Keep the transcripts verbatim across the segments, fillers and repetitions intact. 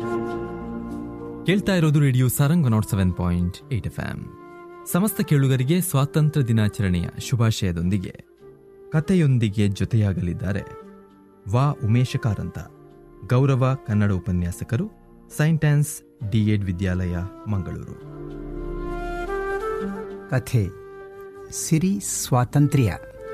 ಕೇಳ್ತಾ ಇರೋದು radio Sarang not seven point eight F M. ಸಮಸ್ತ ಕೇಳುಗರಿಗೆ ಸ್ವಾತಂತ್ರ್ಯ ದಿನಾಚರಣೆಯ ಶುಭಾಶಯದೊಂದಿಗೆ ಕಥೆಯೊಂದಿಗೆ ಜೊತೆಯಾಗಲಿದ್ದಾರೆ ವಾ ಉಮೇಶ ಕಾರಂತ, ಗೌರವ ಕನ್ನಡ ಉಪನ್ಯಾಸಕರು, ಸೈಂಟ್ ಆನ್ಸ್ ಡಿಎಡ್ ವಿದ್ಯಾಲಯ, ಮಂಗಳೂರು. ಕಥೆ ಸಿರಿ ಸ್ವಾತಂತ್ರ್ಯ.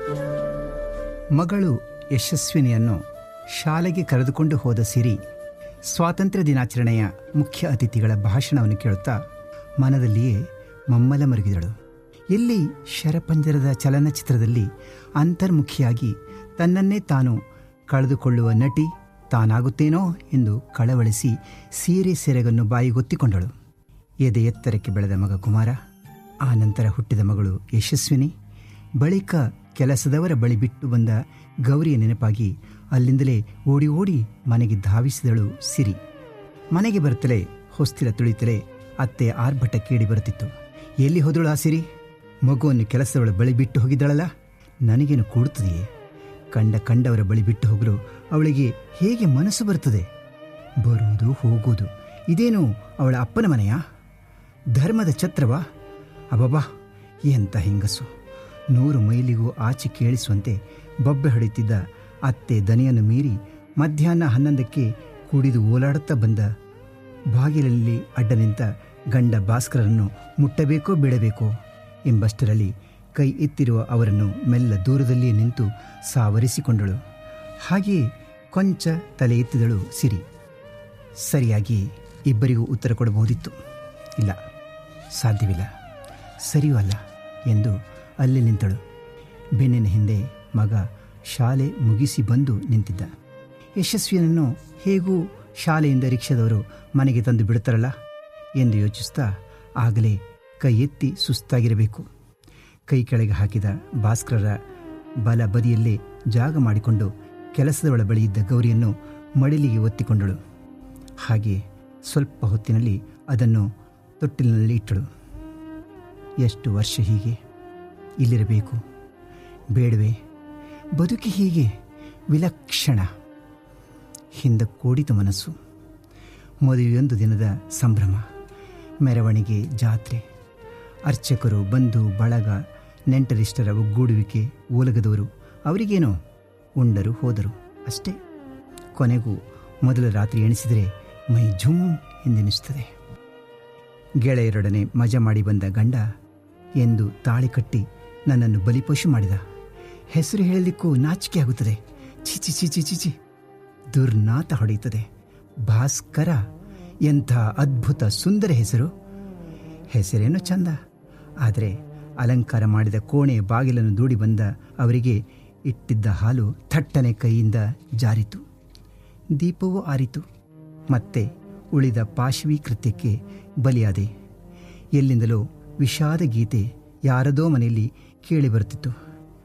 ಮಗಳು ಯಶಸ್ವಿನಿಯನ್ನು ಶಾಲೆಗೆ ಕರೆದುಕೊಂಡು ಹೋದ ಸಿರಿ ಸ್ವಾತಂತ್ರ್ಯ ದಿನಾಚರಣೆಯ ಮುಖ್ಯ ಅತಿಥಿಗಳ ಭಾಷಣವನ್ನು ಕೇಳುತ್ತಾ ಮನದಲ್ಲಿಯೇ ಮಮ್ಮಲ ಮರುಗಿದಳು. ಎಲ್ಲಿ ಶರಪಂಜರದ ಚಲನಚಿತ್ರದಲ್ಲಿ ಅಂತರ್ಮುಖಿಯಾಗಿ ತನ್ನನ್ನೇ ತಾನು ಕಳೆದುಕೊಳ್ಳುವ ನಟಿ ತಾನಾಗುತ್ತೇನೋ ಎಂದು ಕಳವಳಿಸಿ ಸೀರೆ ಸೆರೆಗನ್ನು ಬಾಯಿಗೊತ್ತಿಕೊಂಡಳು. ಎದೆ ಎತ್ತರಕ್ಕೆ ಬೆಳೆದ ಮಗ ಕುಮಾರ, ಆ ನಂತರ ಹುಟ್ಟಿದ ಮಗಳು ಯಶಸ್ವಿನಿ, ಬಳಿಕ ಕೆಲಸದವರ ಬಳಿ ಬಿಟ್ಟು ಬಂದ ಗೌರಿಯ ನೆನಪಾಗಿ ಅಲ್ಲಿಂದಲೇ ಓಡಿ ಓಡಿ ಮನೆಗೆ ಧಾವಿಸಿದಳು ಸಿರಿ. ಮನೆಗೆ ಬರುತ್ತಲೇ ಹೊಸ್ತಿಲ ತುಳಿತಲೇ ಅತ್ತೆ ಆರ್ಭಟ ಕೇಳಿ ಬರುತ್ತಿತ್ತು. ಎಲ್ಲಿ ಹೋದಳು ಆ ಸಿರಿ? ಮಗುವನ್ನು ಕೆಲಸದವಳ ಬಳಿ ಬಿಟ್ಟು ಹೋಗಿದ್ದಳಲ್ಲ, ನನಗೇನು ಕೂಡುತ್ತದೆಯೇ? ಕಂಡ ಕಂಡವರ ಬಳಿ ಬಿಟ್ಟು ಹೋಗಲು ಅವಳಿಗೆ ಹೇಗೆ ಮನಸ್ಸು ಬರುತ್ತದೆ? ಬರುವುದು ಹೋಗುವುದು, ಇದೇನು ಅವಳ ಅಪ್ಪನ ಮನೆಯಾ? ಧರ್ಮದ ಛತ್ರವಾ? ಅಬಬಾ, ಎಂಥ ಹೆಂಗಸು! ನೂರು ಮೈಲಿಗೂ ಆಚೆ ಕೇಳಿಸುವಂತೆ ಬೊಬ್ಬೆ ಹೊಡೆಯುತ್ತಿದ್ದ ಅತ್ತೆ ದನಿಯನ್ನು ಮೀರಿ ಮಧ್ಯಾಹ್ನ ಹನ್ನೊಂದಕ್ಕೆ ಕುಡಿದು ಓಲಾಡುತ್ತಾ ಬಂದ ಬಾಗಿಲಲ್ಲಿ ಅಡ್ಡ ನಿಂತ ಗಂಡ ಭಾಸ್ಕರನ್ನು ಮುಟ್ಟಬೇಕೋ ಬಿಡಬೇಕೋ ಎಂಬಷ್ಟರಲ್ಲಿ ಕೈ ಎತ್ತಿರುವ ಅವರನ್ನು ಮೆಲ್ಲ ದೂರದಲ್ಲಿಯೇ ನಿಂತು ಸಾವರಿಸಿಕೊಂಡಳು. ಹಾಗೆಯೇ ಕೊಂಚ ತಲೆ ಎತ್ತಿದಳು ಸಿರಿ. ಸರಿಯಾಗಿ ಇಬ್ಬರಿಗೂ ಉತ್ತರ ಕೊಡಬಹುದಿತ್ತು. ಇಲ್ಲ, ಸಾಧ್ಯವಿಲ್ಲ, ಸರಿಯೂ ಅಲ್ಲ ಎಂದು ಅಲ್ಲಿ ನಿಂತಳು. ಬೆನ್ನಿನ ಹಿಂದೆ ಮಗ ಶಾಲೆ ಮುಗಿಸಿ ಬಂದು ನಿಂತಿದ್ದ. ಯಶಸ್ವಿಯನ್ನು ಹೇಗೂ ಶಾಲೆಯಿಂದ ರಿಕ್ಷಾದವರು ಮನೆಗೆ ತಂದು ಬಿಡುತ್ತಾರಲ್ಲ ಎಂದು ಯೋಚಿಸ್ತಾ ಆಗಲೇ ಕೈ ಎತ್ತಿ ಸುಸ್ತಾಗಿರಬೇಕು. ಕೈ ಕೆಳಗೆ ಹಾಕಿದ ಭಾಸ್ಕರರ ಬಲ ಬದಿಯಲ್ಲೇ ಜಾಗ ಮಾಡಿಕೊಂಡು ಕೆಲಸದವಳ ಬಳಿ ಇದ್ದ ಗೌರಿಯನ್ನು ಮಡಿಲಿಗೆ ಒತ್ತಿಕೊಂಡಳು. ಹಾಗೆ ಸ್ವಲ್ಪ ಹೊತ್ತಿನಲ್ಲಿ ಅದನ್ನು ತೊಟ್ಟಿಲಿನಲ್ಲಿ ಇಟ್ಟಳು. ಎಷ್ಟು ವರ್ಷ ಹೀಗೆ ಇಲ್ಲಿರಬೇಕು? ಬೇಡವೇ? ಬದುಕಿ ಹೀಗೆ ವಿಲಕ್ಷಣ. ಹಿಂದ ಕೂಡಿತ ಮನಸ್ಸು. ಮದುವೆಯೊಂದು ದಿನದ ಸಂಭ್ರಮ, ಮೆರವಣಿಗೆ, ಜಾತ್ರೆ, ಅರ್ಚಕರು, ಬಂಧು ಬಳಗ, ನೆಂಟರಿಷ್ಟರ ಒಗ್ಗೂಡುವಿಕೆ, ಓಲಗದವರು. ಅವರಿಗೇನೋ ಉಂಡರು ಹೋದರು ಅಷ್ಟೇ. ಕೊನೆಗೂ ಮೊದಲ ರಾತ್ರಿ ಎಣಿಸಿದರೆ ಮೈ ಝುಮ್ ಎಂದೆನಿಸುತ್ತದೆ. ಗೆಳೆಯರೊಡನೆ ಮಜಾ ಮಾಡಿ ಬಂದ ಗಂಡ ಎಂದು ತಾಳಿ ಕಟ್ಟಿ ನನ್ನನ್ನು ಬಲಿಪಶು ಮಾಡಿದ. ಹೆಸರು ಹೇಳಲಿಕ್ಕೂ ನಾಚಿಕೆ ಆಗುತ್ತದೆ. ಚಿಚಿ ಚಿಚಿ ಚಿಚಿ ದುರ್ನಾತ ಹೊಡೆಯುತ್ತದೆ. ಭಾಸ್ಕರ, ಎಂಥ ಅದ್ಭುತ ಸುಂದರ ಹೆಸರು. ಹೆಸರೇನೋ ಚಂದ, ಆದರೆ ಅಲಂಕಾರ ಮಾಡಿದ ಕೋಣೆಯ ಬಾಗಿಲನ್ನು ದೂಡಿ ಬಂದ ಅವರಿಗೆ ಇಟ್ಟಿದ್ದ ಹಾಲು ಥಟ್ಟನೆ ಕೈಯಿಂದ ಜಾರಿತು. ದೀಪವೂ ಆರಿತು. ಮತ್ತೆ ಉಳಿದ ಪಾಶವಿ ಕೃತ್ಯಕ್ಕೆ ಬಲಿಯಾದೆ. ಎಲ್ಲಿಂದಲೋ ವಿಷಾದ ಗೀತೆ ಯಾರದೋ ಮನೆಯಲ್ಲಿ ಕೇಳಿ ಬರುತ್ತಿತ್ತು.